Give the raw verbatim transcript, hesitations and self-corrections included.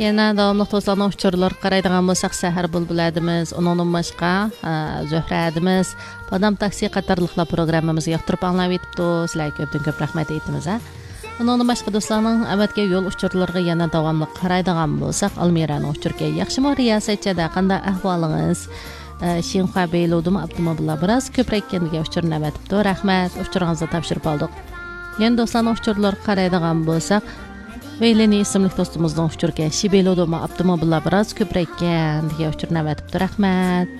Yana davamlıq dostlarına uçurlar qaraydigan bolsaq səhər bulbuladimiz, onundan başqa Zöhrə adimiz, Badam taksi qatarlıqlar proqramımızı yoqtirib anlab etibdi. Sizlarga ko'pdan ko'p rahmat aytamiz. Onundan başqa dostlarning avatga yo'l uçurlarga yana davamlı qaraydigan bolsaq, Almiraning uçurga yaxshimi riyosatchida qanday ahvolingiz? Şinqa beylodum avtomobillar biroz ko'proq kendiga uçurni avatibdi. Rahmat, uçuringizni topshirib oldik. Yana dostlarning uçurlarga qaraydigan bolsaq, Veyleni ismli dostumuzdan uçurga Şibelodum avtomobillar biroz ko'proq kendiga uçurni avatibdi. Rahmat.